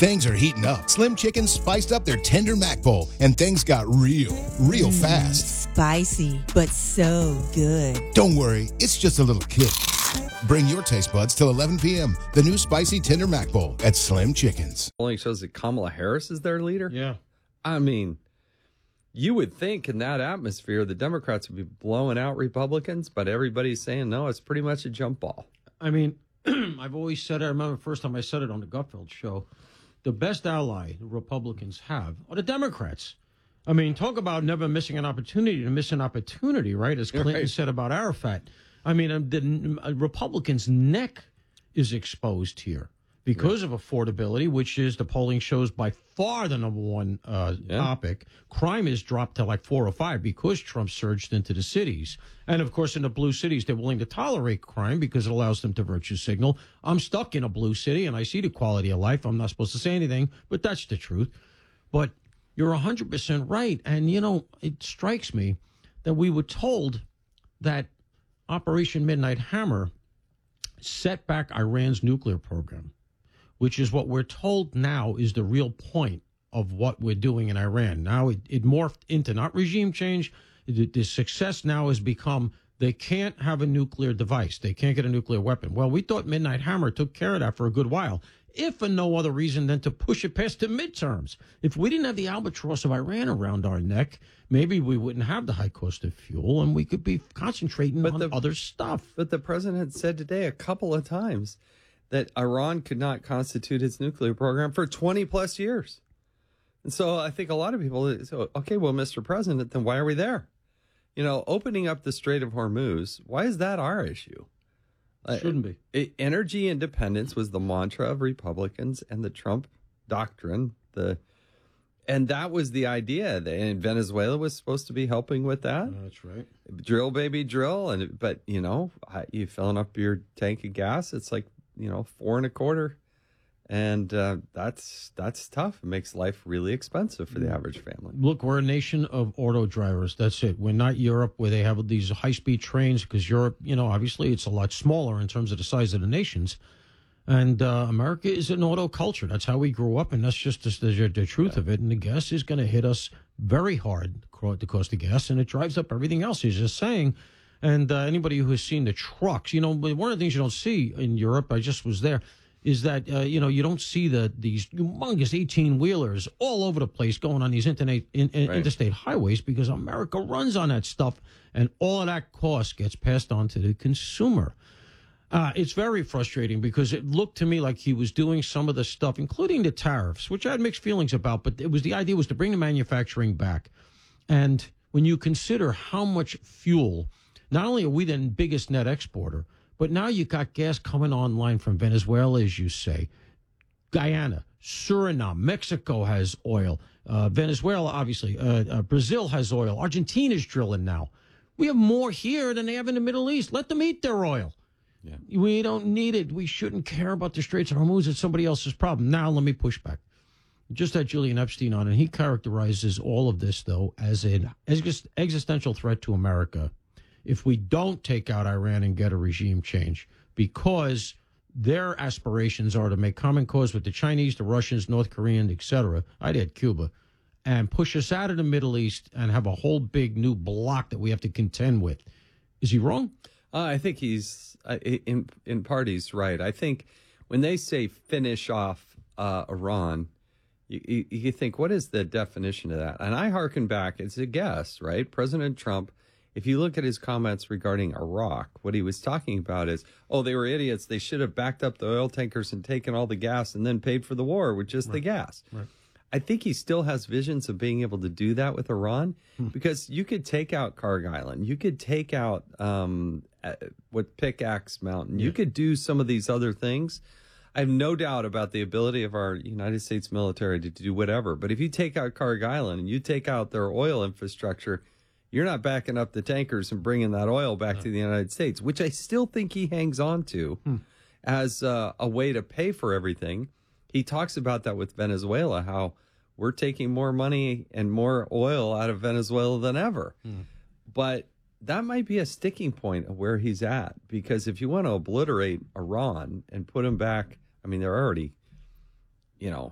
Things are heating up. Slim Chickens spiced up their tender mac bowl, and things got real fast. Spicy, but so good. Don't worry, it's just a little kick. Bring your taste buds till 11 p.m. The new spicy tender mac bowl at Slim Chickens. Only shows that Kamala Harris is their leader. Yeah. I mean, you would think in that atmosphere the Democrats would be blowing out Republicans, but everybody's saying no, it's pretty much a jump ball. I mean, I've always said, I remember the first time I said it on the Gutfeld show, the best ally the Republicans have are the Democrats. I mean, talk about never missing an opportunity to miss an opportunity, right? As Clinton said about Arafat. I mean, the Republicans' neck is exposed here because of affordability, which is, the polling shows, by far the number one topic. Crime has dropped to like 4 or 5 because Trump surged into the cities. And, of course, in the blue cities, they're willing to tolerate crime because it allows them to virtue signal. I'm stuck in a blue city, and I see the quality of life. I'm not supposed to say anything, but that's the truth. But you're 100% right. And, you know, it strikes me that we were told that Operation Midnight Hammer set back Iran's nuclear program, which is what we're told now is the real point of what we're doing in Iran. Now it morphed into not regime change. The success now has become they can't have a nuclear device. They can't get a nuclear weapon. Well, we thought Midnight Hammer took care of that for a good while, if for no other reason than to push it past the midterms. If we didn't have the albatross of Iran around our neck, maybe we wouldn't have the high cost of fuel and we could be concentrating on other stuff. But the president said today a couple of times that Iran could not constitute its nuclear program for 20 plus years. And so I think a lot of people say, okay, well, Mr. President, then why are we there? You know, opening up the Strait of Hormuz, why is that our issue? Shouldn't be. Energy independence was the mantra of Republicans and the Trump doctrine. And that was the idea. And Venezuela was supposed to be helping with that. That's right. Drill, baby, drill. But, you know, you filling up your tank of gas, it's like, you know, 4 1/4. And that's tough. It makes life really expensive for the average family. Look, we're a nation of auto drivers. That's it. We're not Europe where they have these high-speed trains, because Europe, you know, obviously it's a lot smaller in terms of the size of the nations. And America is an auto culture. That's how we grew up, and that's just the truth of it. And the gas is going to hit us very hard, the cost of gas, and it drives up everything else. He's just saying. And anybody who has seen the trucks, you know, one of the things you don't see in Europe, I just was there, is that, you know, you don't see these humongous 18-wheelers all over the place going on these interstate highways, because America runs on that stuff, and all of that cost gets passed on to the consumer. It's very frustrating, because it looked to me like he was doing some of the stuff, including the tariffs, which I had mixed feelings about, but the idea was to bring the manufacturing back. And when you consider how much fuel, not only are we the biggest net exporter, but now you got gas coming online from Venezuela, as you say, Guyana, Suriname, Mexico has oil, Venezuela, obviously, Brazil has oil, Argentina's drilling now. We have more here than they have in the Middle East. Let them eat their oil. Yeah. We don't need it. We shouldn't care about the Straits of Hormuz. It's somebody else's problem. Now let me push back. Just had Julian Epstein on, and he characterizes all of this, though, as an existential threat to America if we don't take out Iran and get a regime change, because their aspirations are to make common cause with the Chinese, the Russians, North Koreans, etc. I'd add Cuba, and push us out of the Middle East and have a whole big new block that we have to contend with. Is he wrong? I think he's, in part, he's right. I think when they say finish off Iran, you think, what is the definition of that? And I hearken back, it's a guess, right? President Trump, if you look at his comments regarding Iraq, what he was talking about is, oh, they were idiots. They should have backed up the oil tankers and taken all the gas and then paid for the war with just the gas. Right. I think he still has visions of being able to do that with Iran, because you could take out Karg Island. You could take out what Pickaxe Mountain. You could do some of these other things. I have no doubt about the ability of our United States military to do whatever. But if you take out Karg Island and you take out their oil infrastructure, you're not backing up the tankers and bringing that oil back to the United States, which I still think he hangs on to as a way to pay for everything. He talks about that with Venezuela, how we're taking more money and more oil out of Venezuela than ever. But that might be a sticking point of where he's at, because if you want to obliterate Iran and put them back, I mean, they're already,